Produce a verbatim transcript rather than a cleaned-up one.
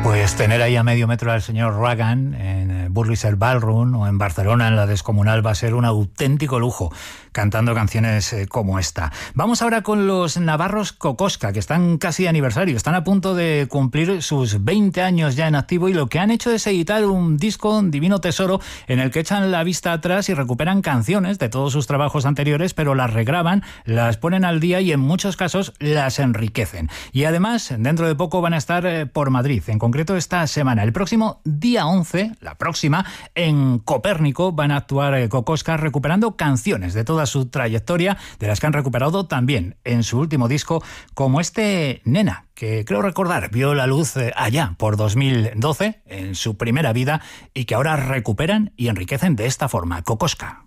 Pues tener ahí a medio metro al señor Ragan en Burlisel Ballroom o en Barcelona en la Descomunal va a ser un auténtico lujo cantando canciones eh, como esta. Vamos ahora con los navarros Kokoska, que están casi de aniversario, están a punto de cumplir sus veinte años ya en activo y lo que han hecho es editar un disco, un divino tesoro, en el que echan la vista atrás y recuperan canciones de todos sus trabajos anteriores, pero las regraban, las ponen al día y en muchos casos las enriquecen. Y además, dentro de poco van a estar eh, por Madrid, en concreto esta semana. El próximo día once, la próxima, en Copérnico van a actuar eh, Kokoska recuperando canciones de toda su trayectoria, de las que han recuperado también en su último disco, como este Nena, que creo recordar vio la luz eh, allá por dos mil doce, en su primera vida, y que ahora recuperan y enriquecen de esta forma. Kokoska.